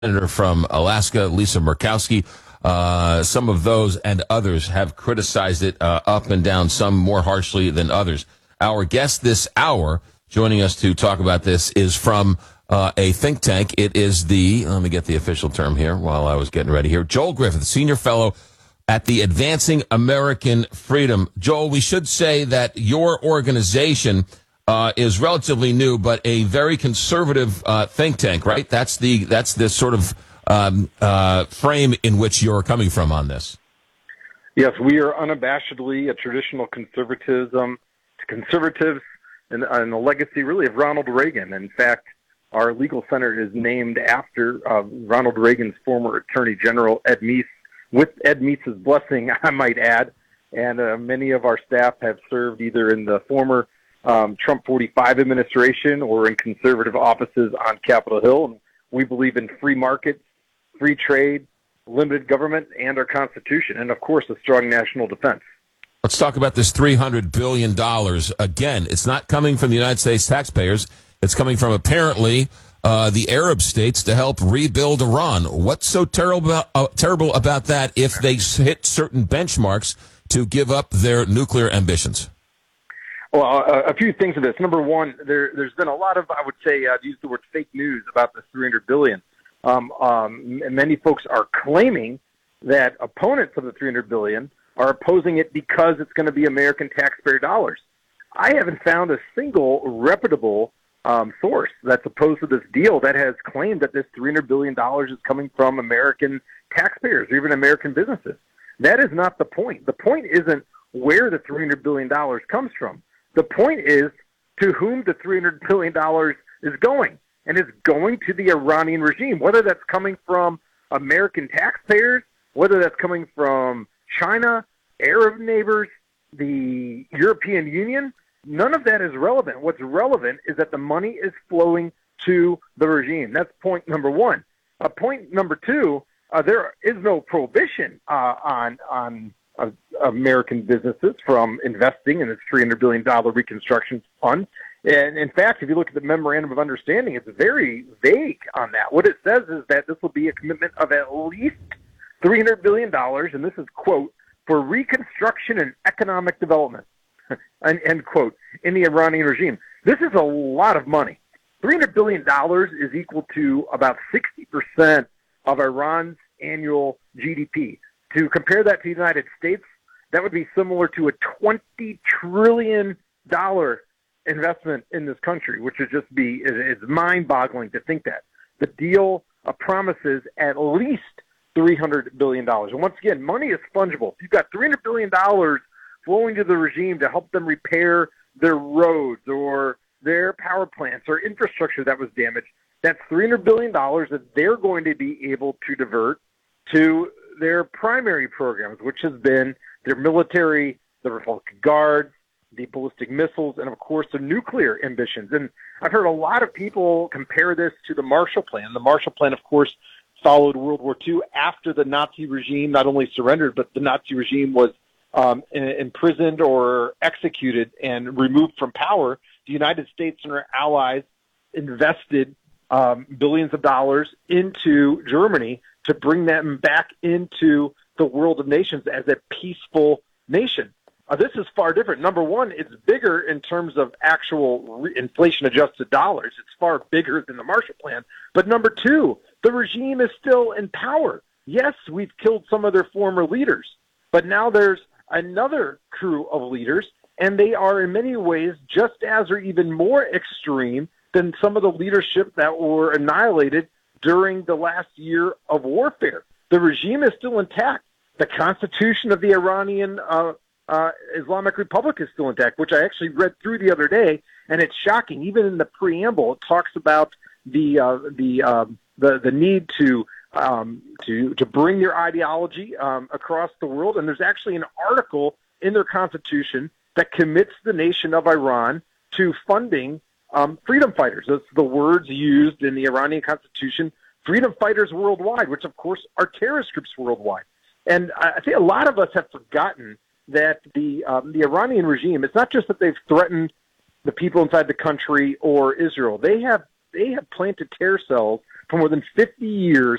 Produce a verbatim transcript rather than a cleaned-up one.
Senator from Alaska, Lisa Murkowski. Uh, some of those and others have criticized it uh, up and down, some more harshly than others. Our guest this hour, joining us to talk about this, is from uh, a think tank. It is the, let me get the official term here while I was getting ready here, Joel Griffith, Senior Fellow at the Advancing American Freedom. Joel, we should say that your organization uh, is relatively new, but a very conservative uh, think tank, right? That's the that's the sort of um, uh, frame in which you're coming from on this. Yes, we are unabashedly a traditional conservatism, conservatives, and, and a legacy really of Ronald Reagan. In fact, our legal center is named after uh, Ronald Reagan's former Attorney General, Ed Meese, with Ed Meese's blessing, I might add. And uh, many of our staff have served either in the former um, Trump forty-five administration or in conservative offices on Capitol Hill. And we believe in free markets, free trade, limited government, and our Constitution, and, of course, a strong national defense. Let's talk about this three hundred billion dollars. Again, it's not coming from the United States taxpayers. It's coming from, apparently, uh, the Arab states to help rebuild Iran. What's so terrible about, uh, terrible about that if they hit certain benchmarks to give up their nuclear ambitions? Well, uh, a few things of this. Number one, there, there's been a lot of, I would say, I've used the word fake news about this three hundred billion dollars. Um, um, many folks are claiming that opponents of the three hundred billion dollars are opposing it because it's going to be American taxpayer dollars. I haven't found a single reputable um, source that's opposed to this deal that has claimed that this three hundred billion dollars is coming from American taxpayers or even American businesses. That is not the point. The point isn't where the three hundred billion dollars comes from. The point is to whom the three hundred billion dollars is going. And it's going to the Iranian regime, whether that's coming from American taxpayers, whether that's coming from China, Arab neighbors, the European Union. None of that is relevant. What's relevant is that the money is flowing to the regime. That's point number one. Uh, point number two, uh, there is no prohibition uh, on on uh, American businesses from investing in this three hundred billion dollars reconstruction fund. And in fact, if you look at the Memorandum of Understanding, it's very vague on that. What it says is that this will be a commitment of at least three hundred billion dollars, and this is, quote, for reconstruction and economic development, end quote, in the Iranian regime. This is a lot of money. three hundred billion dollars is equal to about sixty percent of Iran's annual G D P. To compare that to the United States, that would be similar to a twenty trillion dollars investment in this country, which would just be, it's mind-boggling to think that. The deal uh, promises at least three hundred billion dollars. And once again, money is fungible. If you've got three hundred billion dollars flowing to the regime to help them repair their roads or their power plants or infrastructure that was damaged, that's three hundred billion dollars that they're going to be able to divert to their primary programs, which has been their military, the Republican Guard, the ballistic missiles, and, of course, the nuclear ambitions. And I've heard a lot of people compare this to the Marshall Plan. The Marshall Plan, of course, followed World War Two after the Nazi regime not only surrendered, but the Nazi regime was um, imprisoned or executed and removed from power. The United States and our allies invested um, billions of dollars into Germany to bring them back into the world of nations as a peaceful nation. Uh, this is far different. Number one, it's bigger in terms of actual re- inflation-adjusted dollars. It's far bigger than the Marshall Plan. But number two, the regime is still in power. Yes, we've killed some of their former leaders, but now there's another crew of leaders, and they are in many ways just as or even more extreme than some of the leadership that were annihilated during the last year of warfare. The regime is still intact. The constitution of the Iranian uh, uh, Islamic Republic is still intact, which I actually read through the other day, and it's shocking. Even in the preamble, it talks about the uh, the, um, the the need to um, to to bring their ideology um, across the world, and there's actually an article in their constitution that commits the nation of Iran to funding um, freedom fighters. That's the words used in the Iranian constitution, freedom fighters worldwide, which of course are terrorist groups worldwide. And I think a lot of us have forgotten that the um, the Iranian regime, it's not just that they've threatened the people inside the country or Israel. They have they have planted terror cells for more than fifty years